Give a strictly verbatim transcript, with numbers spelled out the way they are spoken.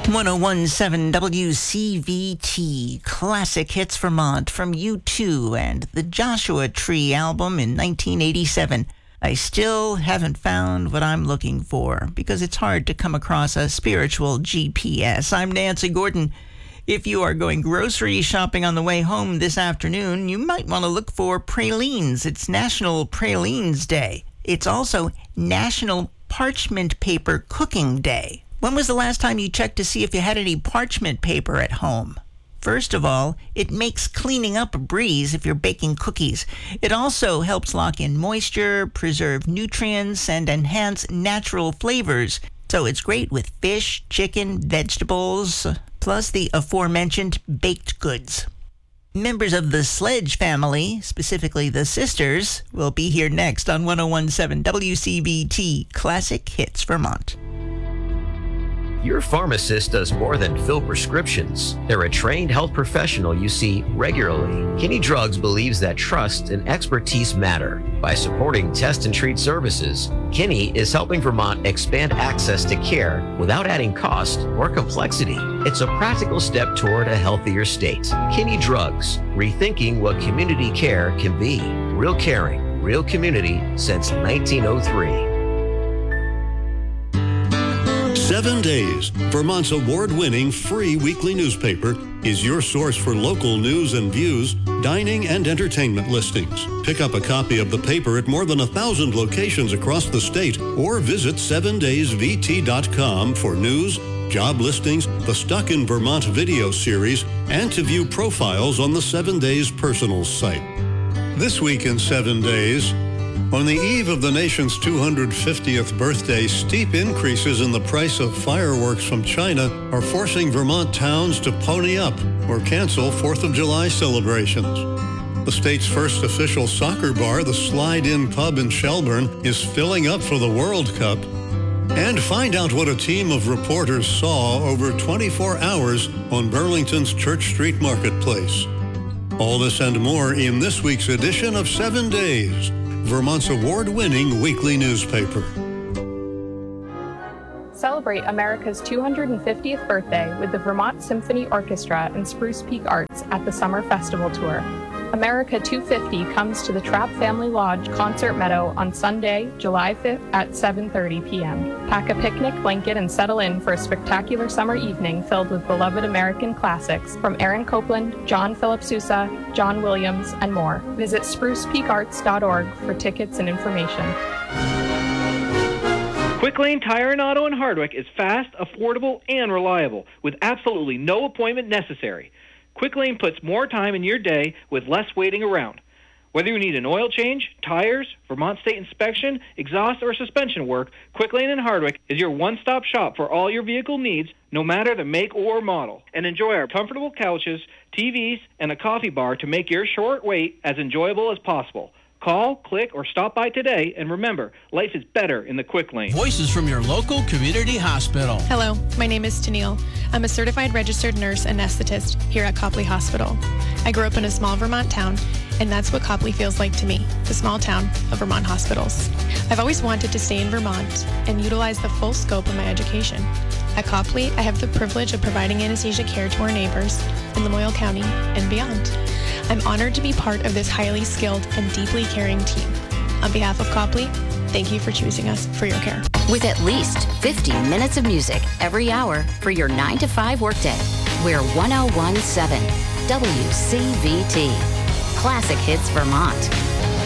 one oh one point seven W C V T, Classic Hits Vermont from U two and the Joshua Tree album in nineteen eighty-seven. I still haven't found what I'm looking for because it's hard to come across a spiritual G P S. I'm Nancy Gordon. If you are going grocery shopping on the way home this afternoon, you might want to look for pralines. It's National Pralines Day. It's also National Parchment Paper Cooking Day. When was the last time you checked to see if you had any parchment paper at home? First of all, it makes cleaning up a breeze if you're baking cookies. It also helps lock in moisture, preserve nutrients, and enhance natural flavors. So it's great with fish, chicken, vegetables, plus the aforementioned baked goods. Members of the Sledge family, specifically the sisters, will be here next on one oh one point seven W C V T, Classic Hits Vermont. Your pharmacist does more than fill prescriptions. They're a trained health professional you see regularly. Kinney Drugs believes that trust and expertise matter. By supporting test and treat services, Kinney is helping Vermont expand access to care without adding cost or complexity. It's a practical step toward a healthier state. Kinney Drugs, rethinking what community care can be. Real caring, real community since nineteen oh three. Seven Days, Vermont's award-winning free weekly newspaper, is your source for local news and views, dining and entertainment listings. Pick up a copy of the paper at more than a thousand locations across the state or visit seven days v t dot com for news, job listings, the Stuck in Vermont video series, and to view profiles on the Seven Days Personals site. This week in Seven Days, on the eve of the nation's two hundred fiftieth birthday, steep increases in the price of fireworks from China are forcing Vermont towns to pony up or cancel fourth of July celebrations. The state's first official soccer bar, the Slide Inn Pub in Shelburne, is filling up for the World Cup. And find out what a team of reporters saw over twenty-four hours on Burlington's Church Street Marketplace. All this and more in this week's edition of Seven Days, Vermont's award-winning weekly newspaper. Celebrate America's two hundred fiftieth birthday with the Vermont Symphony Orchestra and Spruce Peak Arts at the Summer Festival Tour. America two fifty comes to the Trapp Family Lodge Concert Meadow on Sunday, July fifth at seven thirty p.m. Pack a picnic blanket and settle in for a spectacular summer evening filled with beloved American classics from Aaron Copland, John Philip Sousa, John Williams, and more. Visit spruce peak arts dot org for tickets and information. Quick Lane Tire and Auto in Hardwick is fast, affordable, and reliable with absolutely no appointment necessary. Quick Lane puts more time in your day with less waiting around. Whether you need an oil change, tires, Vermont State inspection, exhaust, or suspension work, Quick Lane in Hardwick is your one-stop shop for all your vehicle needs, no matter the make or model. And enjoy our comfortable couches, T Vs, and a coffee bar to make your short wait as enjoyable as possible. Call, click, or stop by today, and remember, life is better in the Quick Lane. Voices from your local community hospital. Hello, my name is Tennille. I'm a certified registered nurse and anesthetist here at Copley Hospital. I grew up in a small Vermont town, and that's what Copley feels like to me, the small town of Vermont hospitals. I've always wanted to stay in Vermont and utilize the full scope of my education. At Copley, I have the privilege of providing anesthesia care to our neighbors in Lamoille County and beyond. I'm honored to be part of this highly skilled and deeply caring team. On behalf of Copley, thank you for choosing us for your care. With at least fifty minutes of music every hour for your nine to five workday, we're one oh one point seven W C V T, Classic Hits Vermont.